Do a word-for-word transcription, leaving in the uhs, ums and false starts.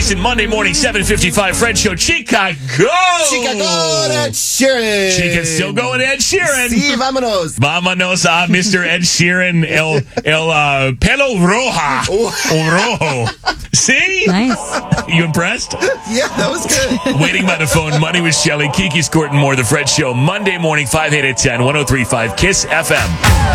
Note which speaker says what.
Speaker 1: Decent Monday morning, seven fifty-five, Fred Show. Chica, go!
Speaker 2: Chica, go Ed Sheeran!
Speaker 1: Chica's still going Ed Sheeran.
Speaker 2: Sí, vámonos.
Speaker 1: Vámonos a Mister Ed Sheeran, el, el uh, pelo roja. O rojo. See?
Speaker 3: Nice.
Speaker 1: You impressed?
Speaker 2: Yeah, that was good.
Speaker 1: Waiting by the phone, Money with Shelley, Kiki Squirt, and more. The Fred Show, Monday morning, five, eight, and ten, one oh three point five, KISS F M.